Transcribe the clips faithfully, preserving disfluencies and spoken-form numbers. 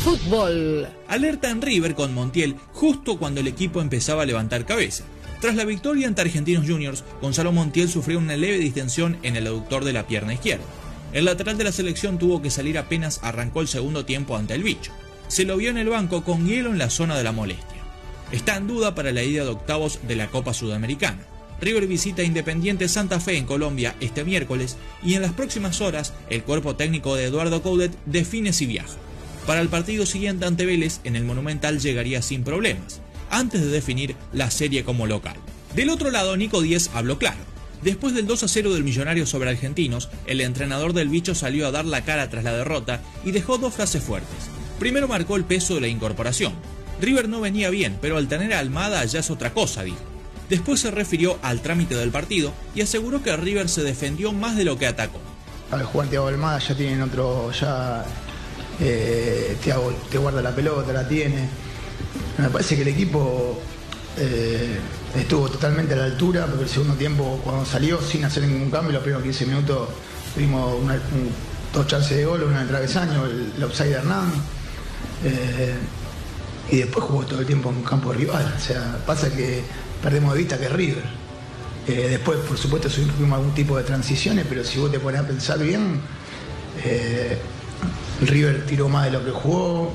Fútbol. Alerta en River con Montiel justo cuando el equipo empezaba a levantar cabeza. Tras la victoria ante Argentinos Juniors, Gonzalo Montiel sufrió una leve distensión en el aductor de la pierna izquierda. El lateral de la selección tuvo que salir apenas arrancó el segundo tiempo ante el bicho. Se lo vio en el banco con hielo en la zona de la molestia. Está en duda para la ida de octavos de la Copa Sudamericana. River visita Independiente Santa Fe en Colombia este miércoles y en las próximas horas el cuerpo técnico de Eduardo Coudet define si viaja. Para el partido siguiente ante Vélez en el Monumental llegaría sin problemas, antes de definir la serie como local. Del otro lado, Nico Díez habló claro. Después del dos a cero del Millonario sobre Argentinos, el entrenador del bicho salió a dar la cara tras la derrota y dejó dos frases fuertes. Primero marcó el peso de la incorporación. River no venía bien, pero al tener a Almada ya es otra cosa, dijo. Después se refirió al trámite del partido y aseguró que River se defendió más de lo que atacó. Al jugar Thiago Almada ya tienen otro, ya eh, Thiago te guarda la pelota, la tiene. Me parece que el equipo eh, estuvo totalmente a la altura, porque el segundo tiempo cuando salió sin hacer ningún cambio, los primeros quince minutos tuvimos una, un, dos chances de gol, una en el travesaño, el, el offside de Hernán. Eh, y después jugó todo el tiempo en campo rival. O sea, pasa que perdemos de vista que es River. Eh, después, por supuesto, sufrimos algún tipo de transiciones, pero si vos te pones a pensar bien, eh, River tiró más de lo que jugó,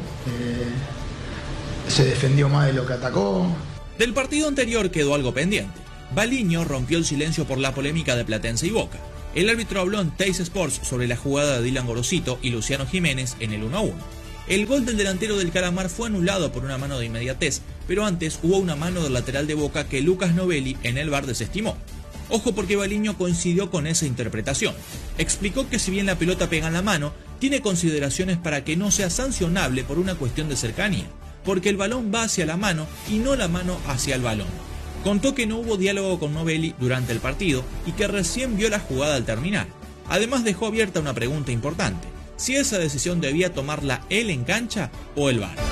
eh, se defendió más de lo que atacó. Del partido anterior quedó algo pendiente. Baliño rompió el silencio por la polémica de Platense y Boca. El árbitro habló en Teis Sports sobre la jugada de Dylan Gorosito y Luciano Jiménez en el uno a uno. El gol del delantero del Calamar fue anulado por una mano de inmediatez, pero antes hubo una mano del lateral de Boca que Lucas Novelli en el V A R desestimó. Ojo porque Baliño coincidió con esa interpretación. Explicó que si bien la pelota pega en la mano, tiene consideraciones para que no sea sancionable por una cuestión de cercanía, porque el balón va hacia la mano y no la mano hacia el balón. Contó que no hubo diálogo con Novelli durante el partido y que recién vio la jugada al terminar. Además dejó abierta una pregunta importante: si esa decisión debía tomarla él en cancha o el V A R.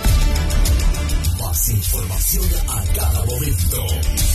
Más información a cada momento.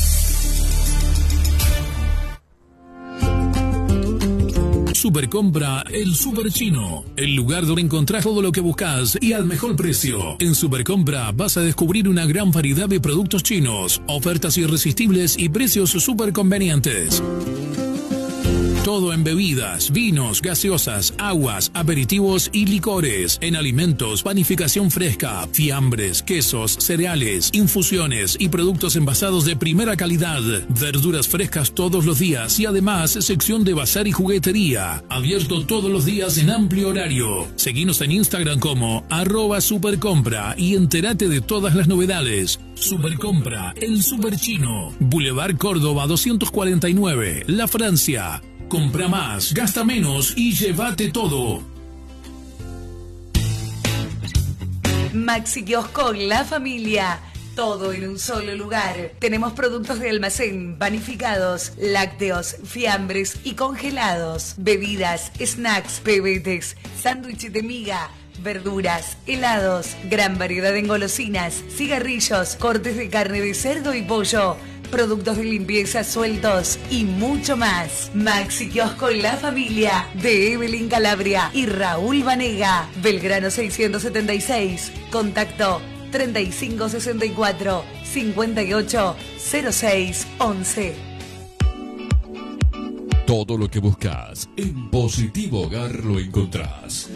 Supercompra El Super Chino, el lugar donde encontrás todo lo que buscas y al mejor precio. En Supercompra vas a descubrir una gran variedad de productos chinos, ofertas irresistibles y precios súper convenientes. Todo en bebidas, vinos, gaseosas, aguas, aperitivos y licores. En alimentos, panificación fresca, fiambres, quesos, cereales, infusiones y productos envasados de primera calidad. Verduras frescas todos los días y además sección de bazar y juguetería. Abierto todos los días en amplio horario. Seguinos en Instagram como arroba supercompra y entérate de todas las novedades. Supercompra, el Super Chino. Boulevard Córdoba doscientos cuarenta y nueve, La Francia. Compra más, gasta menos y llévate todo. Maxi Kiosco La Familia. Todo en un solo lugar. Tenemos productos de almacén, panificados, lácteos, fiambres y congelados. Bebidas, snacks, pebetes, sándwiches de miga, verduras, helados, gran variedad de golosinas, cigarrillos, cortes de carne de cerdo y pollo, productos de limpieza sueltos y mucho más. Maxi Kiosco La Familia de Evelyn Calabria y Raúl Vanega. Belgrano seiscientos setenta y seis. Contacto treinta y cinco sesenta y cuatro, cincuenta y ocho, cero seis, once. Todo lo que buscas en Positivo Hogar lo encontrás.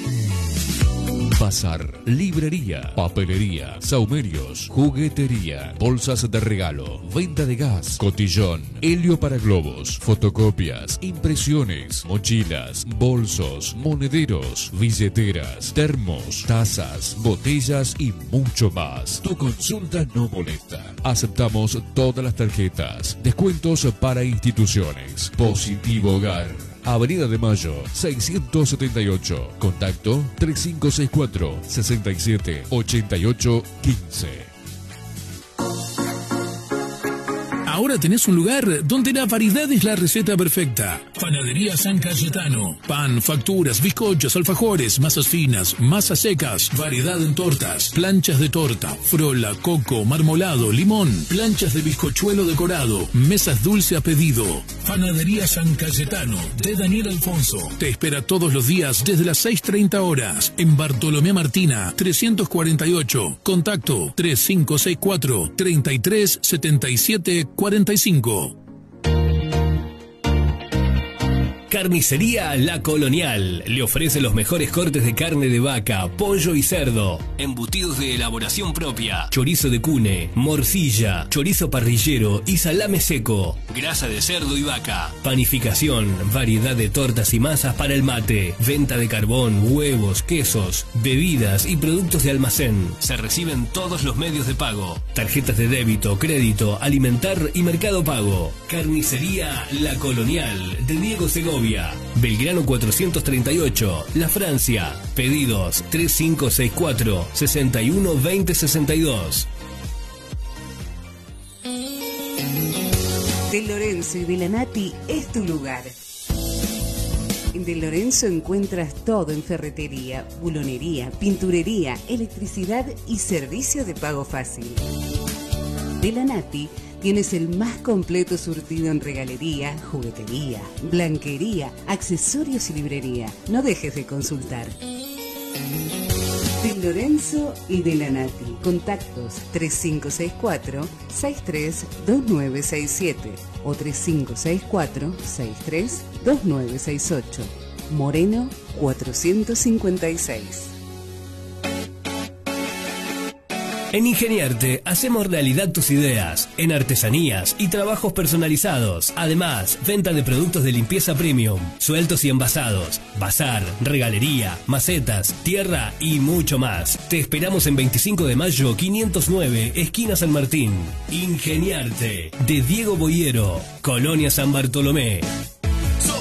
Bazar, librería, papelería, saumerios, juguetería, bolsas de regalo, venta de gas, cotillón, helio para globos, fotocopias, impresiones, mochilas, bolsos, monederos, billeteras, termos, tazas, botellas y mucho más. Tu consulta no molesta. Aceptamos todas las tarjetas. Descuentos para instituciones. Positivo Hogar. Avenida de Mayo, seiscientos setenta y ocho. Contacto tres cinco seis cuatro, seis siete, ocho ocho uno cinco. Ahora tenés un lugar donde la variedad es la receta perfecta. Panadería San Cayetano. Pan, facturas, bizcochos, alfajores, masas finas, masas secas, variedad en tortas, planchas de torta, frola, coco, marmolado, limón, planchas de bizcochuelo decorado, mesas dulce a pedido. Panadería San Cayetano de Daniel Alfonso. Te espera todos los días desde las seis treinta horas en Bartolomé Martina trescientos cuarenta y ocho. Contacto tres cinco seis cuatro, treinta y tres setenta y siete cuarenta y cinco. Carnicería La Colonial le ofrece los mejores cortes de carne de vaca, pollo y cerdo, embutidos de elaboración propia, chorizo de cune, morcilla, chorizo parrillero y salame seco, grasa de cerdo y vaca, panificación, variedad de tortas y masas para el mate, venta de carbón, huevos, quesos, bebidas y productos de almacén. Se reciben todos los medios de pago, tarjetas de débito, crédito, alimentar y mercado pago. Carnicería La Colonial de Diego Segovia, Belgrano cuatrocientos treinta y ocho, La Francia. Pedidos tres cinco seis cuatro, sesenta y uno veinte sesenta y dos. De Lorenzo y de la Nati es tu lugar. En De Lorenzo encuentras todo en ferretería, bulonería, pinturería, electricidad y servicio de pago fácil. De la Nati tienes el más completo surtido en regalería, juguetería, blanquería, accesorios y librería. No dejes de consultar. De Lorenzo y de la Nati. Contactos tres cinco seis cuatro, seis tres dos nueve seis siete o tres cinco seis cuatro, seis tres dos nueve seis ocho. Moreno cuatrocientos cincuenta y seis. En Ingeniarte hacemos realidad tus ideas en artesanías y trabajos personalizados. Además, venta de productos de limpieza premium, sueltos y envasados, bazar, regalería, macetas, tierra y mucho más. Te esperamos en veinticinco de mayo quinientos nueve, esquina San Martín. Ingeniarte, de Diego Boyero, Colonia San Bartolomé.